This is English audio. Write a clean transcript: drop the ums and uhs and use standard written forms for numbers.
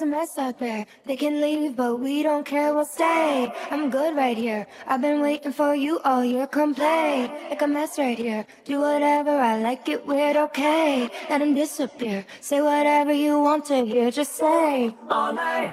a mess out there. They can leave, but we don't care, we'll stay. I'm good right here. I've been waiting for you all year. Come play, like a mess right here. Do whatever, I like it weird, okay. Let him disappear. Say whatever you want to hear, just say all night.